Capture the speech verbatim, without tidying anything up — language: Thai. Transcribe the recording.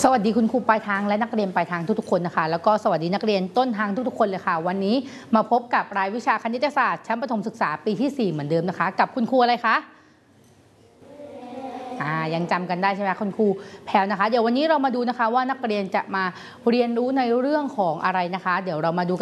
สวัสดีคุณครูปลายทางและนักเรียนปลายทางทุกๆคนนะคะแล้วก็สวัสดีนักเรียนต้นทางทุกๆคนเลยค่ะวันนี้มาพบกับรายวิชาคณิตศาสตร์ชั้นประถมศึกษาปีที่สี่เหมือนเดิมนะคะกับคุณครูอะไรคะอ่ายังจำกันได้ใช่ไหมคุณครูแพลวนะคะเดี๋ยววันนี้เรามาดูนะคะว่านักเรียนจะมาเรียนรู้ในเรื่องของอะไรนะคะเดี๋ยวเรามาดูกัน